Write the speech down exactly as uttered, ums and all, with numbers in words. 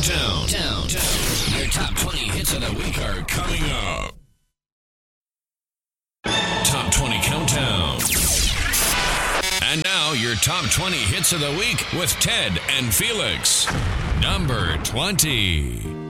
Countdown. Down, down. Your top twenty hits of the week are coming up. Top twenty Countdown. And now your top twenty hits of the week with Ted and Felix. Number twenty.